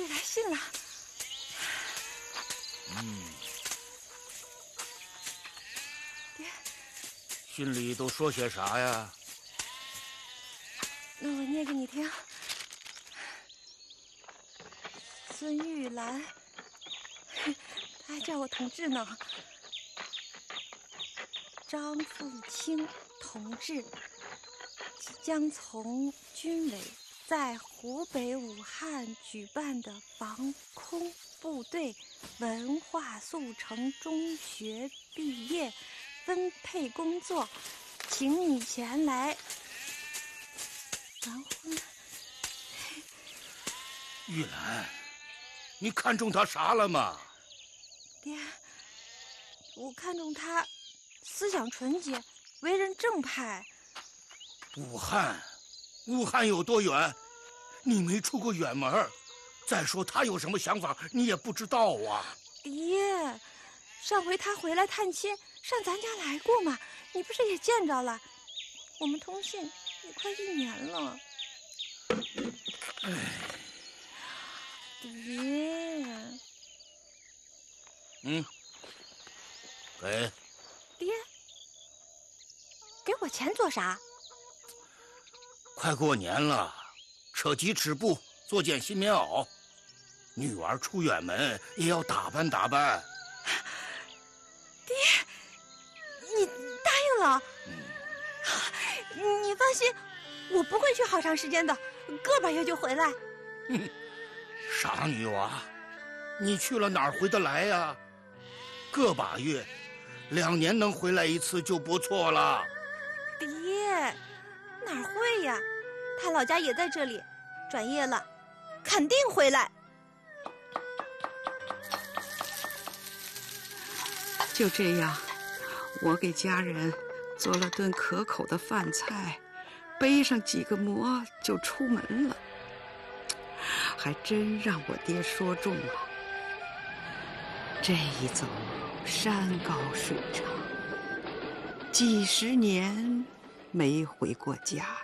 爹来信了。爹， 信里都说些啥呀？ 那我念给你听。孙玉兰，他还叫我同志呢。张富清同志即将从军委在湖北武汉举办的防空部队文化速成中学毕业分配工作，请你前来完婚。 玉兰，你看中他啥了吗？ 爹，我看中他思想纯洁，为人正派。 武汉有多远？你没出过远门。再说他有什么想法，你也不知道啊。 爹，上回他回来探亲，上咱家来过嘛，你不是也见着了？我们通信也快1年了。爹， 给。 爹，给我钱做啥？ 快过年了，扯几尺布，做件新棉袄。女儿出远门也要打扮打扮。 爹，你答应了？你放心，我不会去好长时间的，个把月就回来。 傻女娃，你去了哪儿回得来呀？个把月，2年能回来一次就不错了。 爹，哪儿会呀？他老家也在这里，转业了，肯定回来。 就这样，我给家人做了顿可口的饭菜，背上几个馍就出门了。还真让我爹说中了，这一走山高水长，几10年没回过家。